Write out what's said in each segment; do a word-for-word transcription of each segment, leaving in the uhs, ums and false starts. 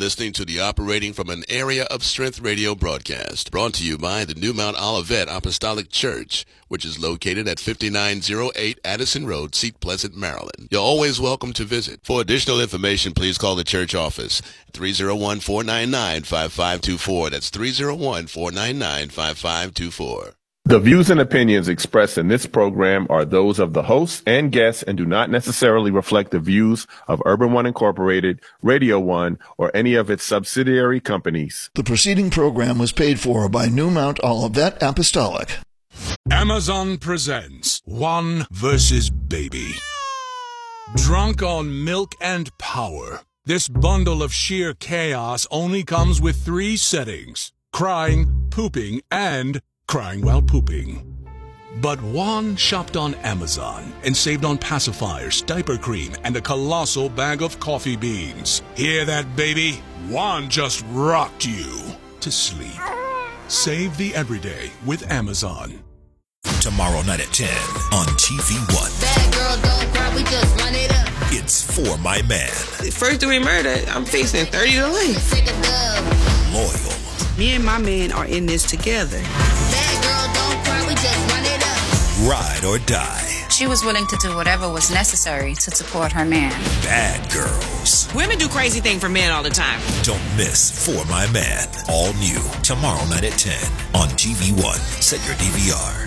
listening to the Operating from an Area of Strength radio broadcast, brought to you by the New Mount Olivet Apostolic Church, which is located at fifty-nine oh eight Addison Road, Seat Pleasant, Maryland. You're always welcome to visit. For additional information, please call the church office, three oh one, four nine nine, five five two four. That's three oh one, four nine nine, five five two four. The views and opinions expressed in this program are those of the hosts and guests and do not necessarily reflect the views of Urban One Incorporated, Radio One, or any of its subsidiary companies. The preceding program was paid for by New Mount Olivet Apostolic. Amazon presents One versus Baby. Drunk on milk and power, this bundle of sheer chaos only comes with three settings: crying, pooping, and crying while pooping. But Juan shopped on Amazon and saved on pacifiers, diaper cream, and a colossal bag of coffee beans. Hear that, baby? Juan just rocked you to sleep. Save the everyday with Amazon. Tomorrow night at ten on T V One. Bad girl, don't cry, we just run it up. It's For My Man. First degree murder, I'm facing thirty to life. Loyal. Me and my man are in this together. Bad girl, don't cry, we just run it up. Ride or die. She was willing to do whatever was necessary to support her man. Bad girls. Women do crazy things for men all the time. Don't miss For My Man. All new tomorrow night at ten on T V One. Set your D V R.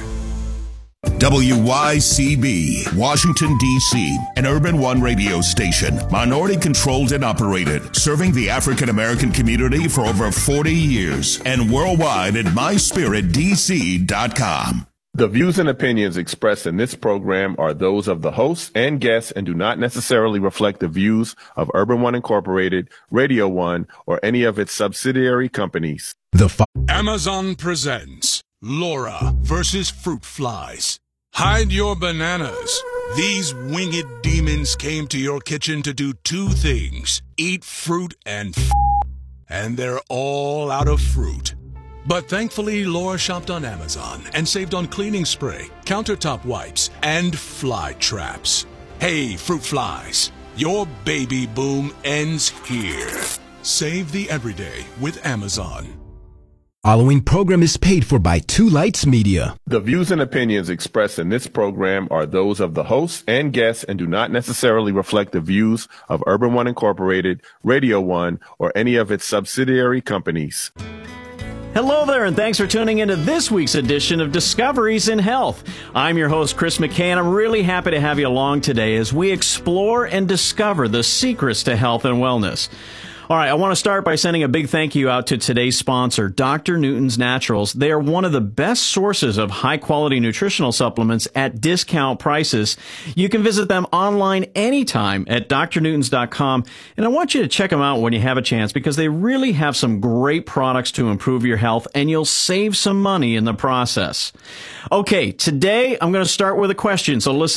W Y C B, Washington, D C, an Urban One radio station, minority-controlled and operated, serving the African-American community for over forty years, and worldwide at my spirit d c dot com. The views and opinions expressed in this program are those of the hosts and guests and do not necessarily reflect the views of Urban One Incorporated, Radio One, or any of its subsidiary companies. The fi- Amazon presents Laura versus Fruit Flies. Hide your bananas. These winged demons came to your kitchen to do two things: eat fruit and f***, and they're all out of fruit. But thankfully, Laura shopped on Amazon and saved on cleaning spray, countertop wipes, and fly traps. Hey, fruit flies, your baby boom ends here. Save the everyday with Amazon. Following program is paid for by Two Lights Media. The views and opinions expressed in this program are those of the hosts and guests and do not necessarily reflect the views of Urban One Incorporated, Radio One, or any of its subsidiary companies. Hello there, and thanks for tuning into this week's edition of Discoveries in Health. I'm your host, Chris McKay, and I'm really happy to have you along today as we explore and discover the secrets to health and wellness. All right, I want to start by sending a big thank you out to today's sponsor, Doctor Newton's Naturals. They are one of the best sources of high-quality nutritional supplements at discount prices. You can visit them online anytime at d r newtons dot com, and I want you to check them out when you have a chance because they really have some great products to improve your health, and you'll save some money in the process. Okay, today I'm going to start with a question, so listen